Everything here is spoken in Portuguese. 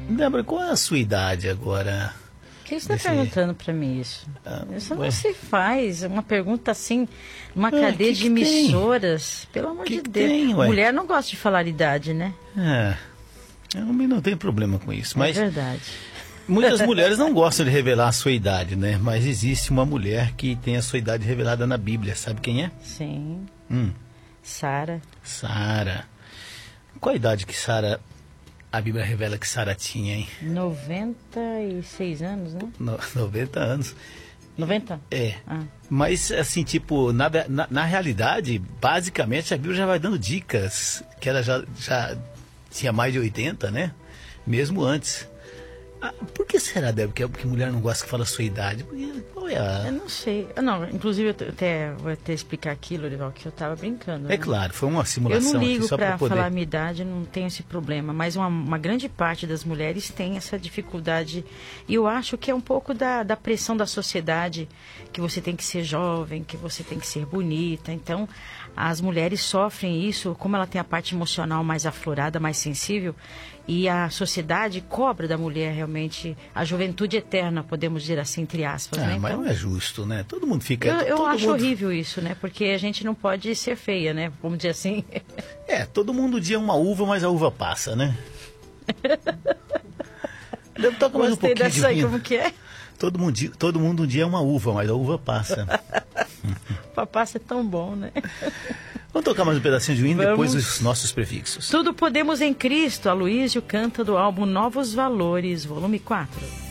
Débora, qual é a sua idade agora? Por que você está perguntando para mim isso? Isso não se faz. Uma pergunta assim, numa cadeia de emissoras. Pelo amor de Deus. Mulher não gosta de falar idade, né? Homem não tem problema com isso. Mas é verdade. Muitas mulheres não gostam de revelar a sua idade, né? Mas existe uma mulher que tem a sua idade revelada na Bíblia. Sabe quem é? Sim. Sara. Sara. Qual a idade que a Bíblia revela que Sara tinha, hein? 96 anos, né? 90 anos. 90? Mas, assim, tipo, na realidade, basicamente, a Bíblia já vai dando dicas, que ela já tinha mais de 80, né? Mesmo antes. Por que será, Débora, que mulher não gosta que fala a sua idade? Qual é a... Eu não sei. Não, inclusive, vou até explicar aqui, Lorival, que eu estava brincando. É claro, foi uma simulação. Eu não ligo para falar a minha idade, não tenho esse problema. Mas uma grande parte das mulheres tem essa dificuldade. E eu acho que é um pouco da pressão da sociedade, que você tem que ser jovem, que você tem que ser bonita. Então, as mulheres sofrem isso, como ela tem a parte emocional mais aflorada, mais sensível, e a sociedade cobra da mulher realmente a juventude eterna, podemos dizer assim, entre aspas. Né? Mas então, não é justo, né? Todo mundo fica... Eu acho horrível isso, né? Porque a gente não pode ser feia, né? Vamos dizer assim. Todo mundo dia é uma uva, mas a uva passa, né? Deve tocar mais um pouquinho dessa aí, como que é? Todo mundo um dia é uma uva, mas a uva passa. Passa é tão bom, né? Vamos tocar mais um pedacinho de hino, depois os nossos prefixos. Tudo podemos em Cristo, Aloísio canta do álbum Novos Valores, volume 4.